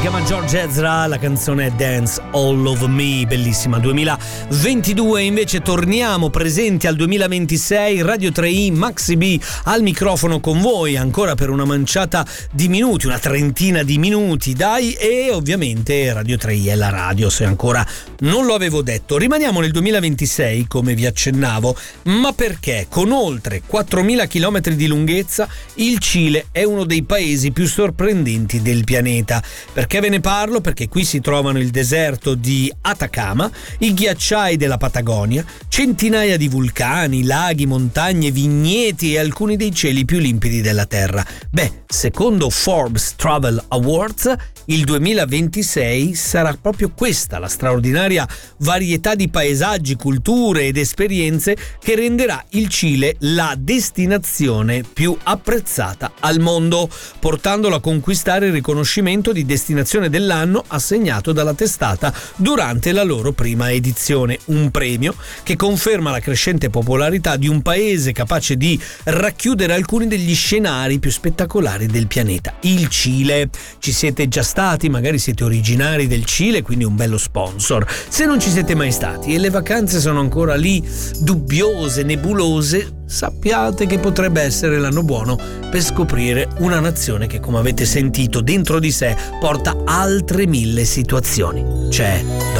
chiama George Ezra, la canzone è Dance All Over Me, bellissima. 2022 invece torniamo presenti al 2026, Radio 3i, Maxi B al microfono con voi ancora per una manciata di minuti, una trentina di minuti dai, e ovviamente Radio 3i è la radio, se ancora non lo avevo detto. Rimaniamo nel 2026 come vi accennavo, ma perché con oltre 4.000 km di lunghezza il Cile è uno dei paesi più sorprendenti del pianeta. Perché ve ne parlo? Perché qui si trovano il deserto di Atacama, i ghiacciai della Patagonia, centinaia di vulcani, laghi, montagne, vigneti e alcuni dei cieli più limpidi della Terra. Beh, secondo Forbes Travel Awards, il 2026 sarà proprio questa la straordinaria varietà di paesaggi, culture ed esperienze che renderà il Cile la destinazione più apprezzata al mondo, portandolo a conquistare il riconoscimento di destinazione dell'anno assegnato dalla testata durante la loro prima edizione, un premio che conferma la crescente popolarità di un paese capace di racchiudere alcuni degli scenari più spettacolari del pianeta. Il Cile. Ci siete già stati? Magari siete originari del Cile, quindi un bello sponsor. Se non ci siete mai stati e le vacanze sono ancora lì dubbiose, nebulose, sappiate che potrebbe essere l'anno buono per scoprire una nazione che, come avete sentito, dentro di sé porta altre 1000 situazioni. C'è da